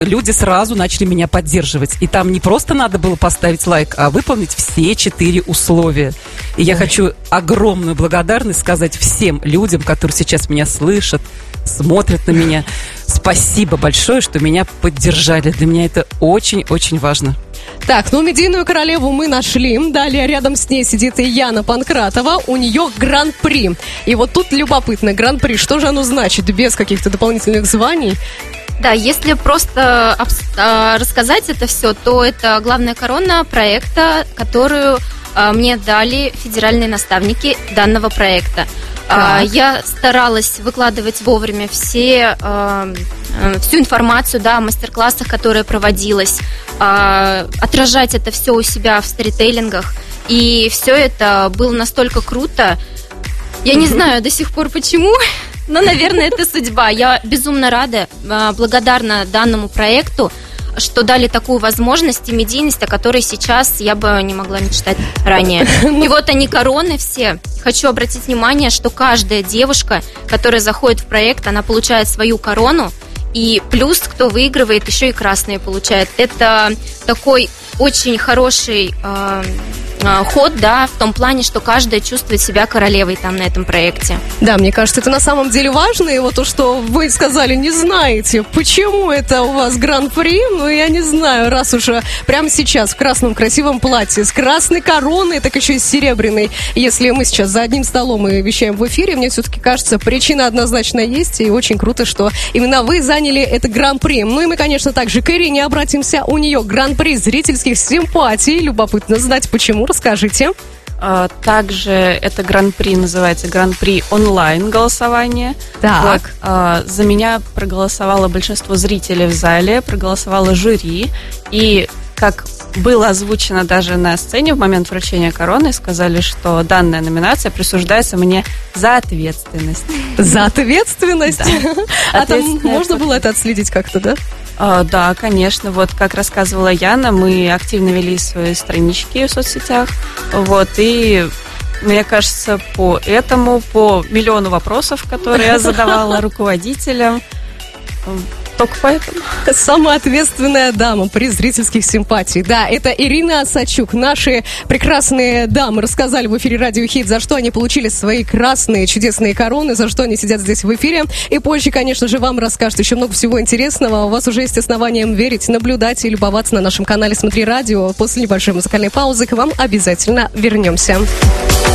люди сразу начали меня поддерживать. И там не просто надо было поставить лайк, а выполнить все 4 условия. И я хочу огромную благодарность сказать всем людям, которые сейчас меня слышат, смотрят на меня. Спасибо большое, что меня поддержали. Для меня это очень-очень важно. Так, ну медийную королеву мы нашли. Далее рядом с ней сидит и Яна Панкратова. У нее гран-при. И вот тут любопытно, гран-при, что же оно значит, без каких-то дополнительных званий? Да, если просто рассказать это все, то это главная корона проекта, которую мне дали федеральные наставники данного проекта. Я старалась выкладывать вовремя всю информацию, да, о мастер-классах, которые проводилась, отражать это все у себя в сторителлингах. И все это было настолько круто. Я не знаю до сих пор почему, но, наверное, это судьба. Я безумно рада, благодарна данному проекту, что дали такую возможность и медийность, о которой сейчас я бы не могла мечтать ранее. И вот они, короны все. Хочу обратить внимание, что каждая девушка, которая заходит в проект, она получает свою корону. И плюс, кто выигрывает, еще и красные получает. Это такой очень хороший ход, да, в том плане, что каждая чувствует себя королевой там на этом проекте. Да, мне кажется, это на самом деле важно. И вот то, что вы сказали, не знаете, почему это у вас гран-при, ну, я не знаю, раз уже прямо сейчас в красном красивом платье, с красной короной, так еще и с серебряной. Если мы сейчас за одним столом и вещаем в эфире, мне все-таки кажется, причина однозначно есть, и очень круто, что именно вы заняли это гран-при. Ну и мы, конечно, также к Ирине обратимся. У нее гран-при зрительских симпатий. Любопытно знать, почему. Расскажите. Также это гран-при называется гран-при онлайн голосование. Так. Вот, за меня проголосовало большинство зрителей в зале, проголосовало жюри. И как было озвучено даже на сцене в момент вручения короны, сказали, что данная номинация присуждается мне за ответственность. За ответственность? Да. А там можно было это отследить как-то, да? Да, конечно. Вот как рассказывала Яна, мы активно вели свои странички в соцсетях. Вот, и мне кажется, по миллиону вопросов, которые я задавала руководителям, только поэтому. Самая ответственная дама при зрительских симпатий. Да, это Ирина Осадчук. Наши прекрасные дамы рассказали в эфире Радио Хит, за что они получили свои красные чудесные короны, за что они сидят здесь в эфире. И позже, конечно же, вам расскажут еще много всего интересного. У вас уже есть основания им верить, наблюдать и любоваться на нашем канале «Смотри радио». После небольшой музыкальной паузы к вам обязательно вернемся.